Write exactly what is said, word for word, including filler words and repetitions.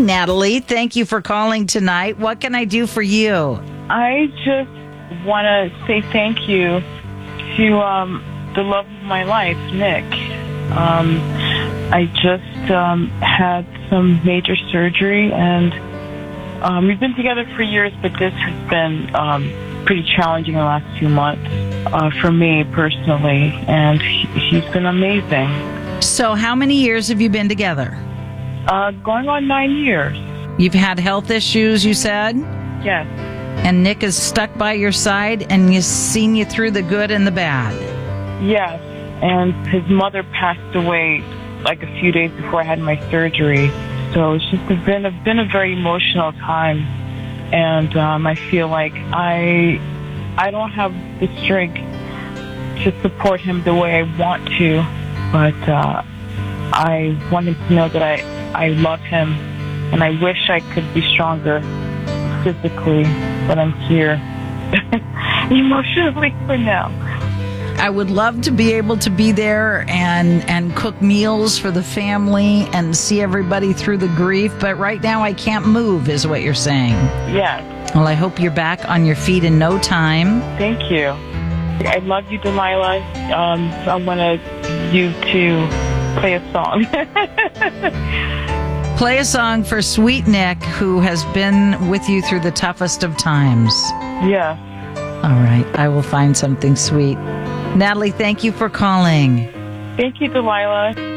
Natalie. Thank you for calling tonight. What can I do for you? I just want to say thank you to um, the love of my life, Nick. Um, I just um, had some major surgery, and um, we've been together for years, but this has been um, pretty challenging the last few months uh, for me personally, and he, he's been amazing. So how many years have you been together? Uh, going on nine years. You've had health issues, you said? Yes. And Nick is stuck by your side and he's seen you through the good and the bad? Yes. And his mother passed away like a few days before I had my surgery. So it's just been a, been a very emotional time. And um, I feel like I, I don't have the strength to support him the way I want to. But uh, I want him to know that I, I love him, and I wish I could be stronger physically, but I'm here emotionally for now. I would love to be able to be there and, and cook meals for the family and see everybody through the grief, but right now I can't move, is what you're saying. Yes. Well, I hope you're back on your feet in no time. Thank you. I love you, Delilah. Um, I want you to play a song. Play a song for Sweet Nick, who has been with you through the toughest of times. Yeah. All right. I will find something sweet. Natalie, thank you for calling. Thank you, Delilah.